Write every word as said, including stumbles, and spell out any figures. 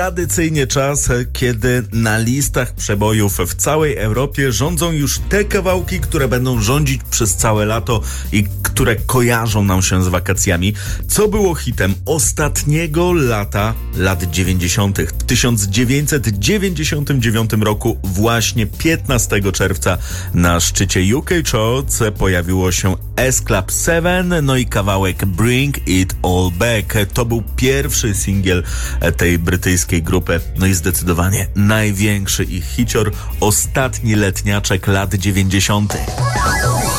Tradycyjnie czas, kiedy na listach przebojów w całej Europie rządzą już te kawałki, które będą rządzić przez całe lato i które kojarzą nam się z wakacjami. Co było hitem ostatniego lata lat dziewięćdziesiątych? W tysiąc dziewięćset dziewięćdziesiątym dziewiątym roku, właśnie piętnastego czerwca, na szczycie U K Charts pojawiło się S-Club siedem, no i kawałek Bring It All Back. To był pierwszy singiel tej brytyjskiej grupy, no i zdecydowanie największy ich hicior, ostatni letniaczek lat dziewięćdziesiątych.